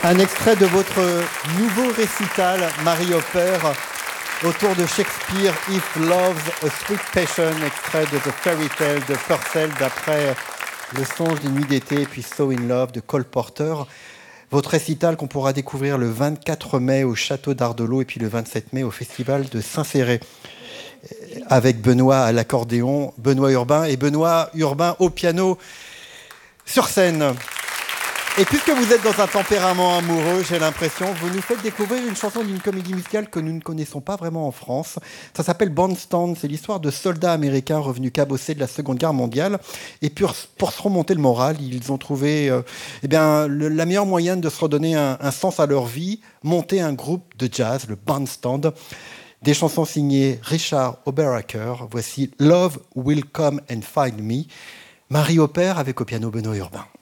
Un extrait de votre nouveau récital, Marie Opère, autour de Shakespeare, If Love's a Sweet Passion, extrait de The Fairy Tale de Purcell, d'après Le songe des nuits d'été, puis So in Love de Cole Porter. Votre récital qu'on pourra découvrir le 24 mai au Château d'Ardelot et puis le 27 mai au Festival de Saint-Céré, avec Benoît à l'accordéon, Benoît Urbain et Benoît Urbain au piano sur scène. Et puisque vous êtes dans un tempérament amoureux, j'ai l'impression, vous nous faites découvrir une chanson d'une comédie musicale que nous ne connaissons pas vraiment en France. Ça s'appelle Bandstand, c'est l'histoire de soldats américains revenus cabossés de la Seconde Guerre mondiale. Et pour se remonter le moral, ils ont trouvé la meilleure moyenne de se redonner un sens à leur vie, monter un groupe de jazz, le Bandstand. Des chansons signées Richard Oberacker. Voici Love Will Come and Find Me. Marie Opère avec au piano Benoît Urbain.